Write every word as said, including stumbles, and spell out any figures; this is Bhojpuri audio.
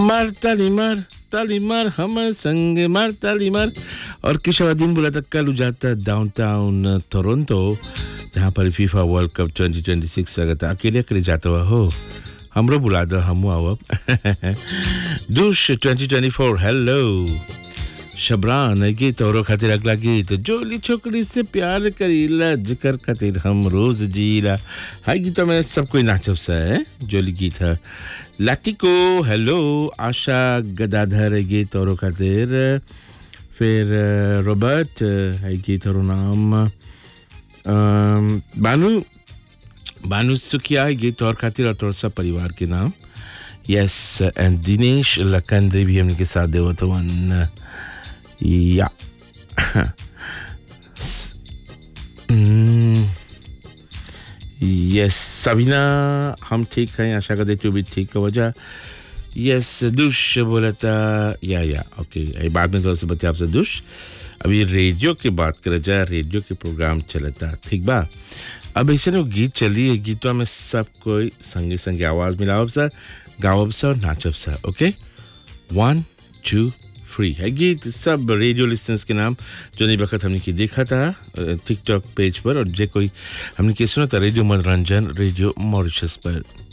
मार ताली मार ताली मार हमर संग मार ताली मार। और किशोरदीन बोला था कल जाता डाउनटाउन टोरंटो जहाँ पर FIFA world cup twenty twenty six लगता अकेले अकेले जाता हुआ हो हमरो बुला दो हम आओ दुश ट्वेंटी ट्वेंटी फोर हेलो शबरान गीत तोरो खातिर अगला गीत जोली छोकरी से प्यार करीला जिक्र खातिर हम रोज जीला। हाय गीत में सब कोई नाचब सा है जोली गीत है लाटिको हेलो आशा गदाधर गीत तोरो खातिर फिर रॉबर्ट है गीत और नाम बानू बानू सुखिया है गीत और खातिर और तोर सब परिवार के नाम यस एंड दिनेश लखनदे भी हमने के साथ देव तो वन या यस सबीना हम ठीक हैं आशा करते तू भी ठीक हो वजह यस दुश बोला था या या ओके बाद में थोड़ा सा बताया आपसे दुश अभी रेडियो की बात कर जाए रेडियो के प्रोग्राम चलता ठीक बा अब ऐसे ना गीत चली गीतों में सब कोई संगे संगे आवाज मिलाओ सर गाओ सर नाचब सर ओके वन टू फ्री है गीत सब रेडियो लिसनर्स के नाम जो नहीं वक्त हमने की देखा था टिकटॉक पेज पर और जे कोई हमने की सुना था रेडियो मनोरंजन रेडियो मॉरिशस पर